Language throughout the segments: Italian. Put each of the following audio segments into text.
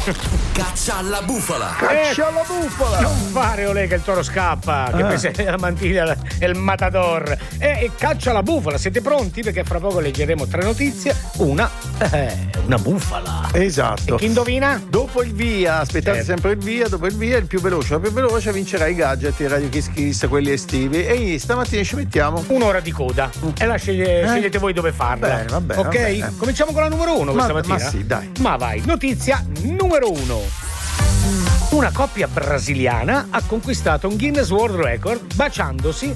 Caccia alla bufala. Caccia alla bufala. Non fare Olè che il toro scappa, che pensa che la mantiglia è il matador. E caccia alla bufala. Siete pronti? Perché fra poco leggeremo 3 notizie. Una bufala. Esatto. E chi indovina? Dopo il via, aspettate sempre il via, dopo il via, il più veloce vincerà i gadget, i Radio Kiss Kiss, quelli estivi. E stamattina ci mettiamo un'ora di coda. E la scegliete voi dove farla. Va bene, ok? va bene. Cominciamo con la numero 1 questa mattina. Ma sì, dai. Ma vai, notizia numero 1. Una coppia brasiliana ha conquistato un Guinness World Record baciandosi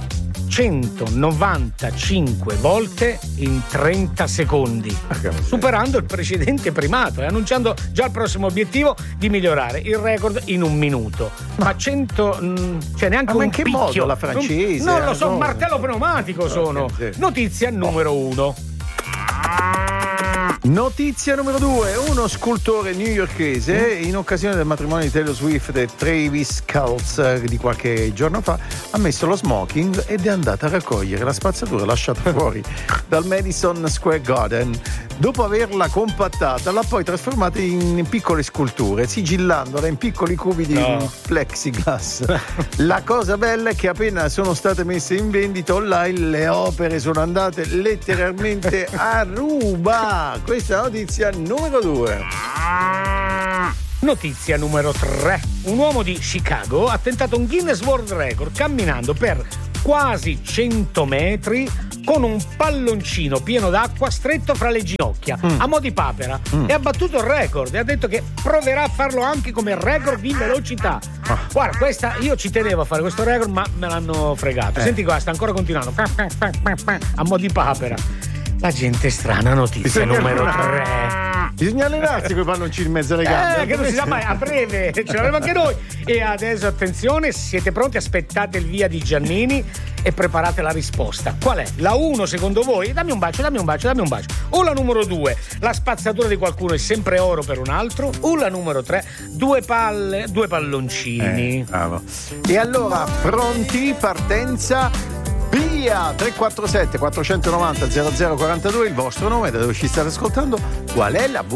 195 volte in 30 secondi, superando il precedente primato e annunciando già il prossimo obiettivo di migliorare il record in un minuto. Ma 100, cioè neanche un in che picchio. modo? La francese? Non lo so, martello pneumatico sono. Sì. Notizia numero 1. Notizia numero 2. Uno scultore newyorkese, in occasione del matrimonio di Taylor Swift e Travis Kelce di qualche giorno fa, ha messo lo smoking ed è andato a raccogliere la spazzatura lasciata fuori dal Madison Square Garden. Dopo averla compattata, l'ha poi trasformata in piccole sculture, sigillandola in piccoli cubi di plexiglass. La cosa bella è che appena sono state messe in vendita online, le opere sono andate letteralmente a ruba. Questa è la notizia numero 2. Notizia numero 3. Un uomo di Chicago ha tentato un Guinness World Record camminando per quasi 100 metri con un palloncino pieno d'acqua stretto fra le ginocchia, a mo' di papera, e ha battuto il record e ha detto che proverà a farlo anche come record di velocità. Guarda, questa io ci tenevo a fare questo record, ma me l'hanno fregato. Senti qua, sta ancora continuando a mo' di papera. La gente è strana. Notizia numero 3. Bisogna allenarsi con i palloncini in mezzo alle gambe. Che non si sa mai, a breve ce l'avremo anche noi. E adesso attenzione, siete pronti? Aspettate il via di Giannini e preparate la risposta. Qual è? La 1 secondo voi? Dammi un bacio. O la numero 2, la spazzatura di qualcuno è sempre oro per un altro. O la numero 3, due palloncini. Bravo. E allora, pronti? Partenza. Via 347 490 0042, il vostro nome, da dove ci state ascoltando, qual è la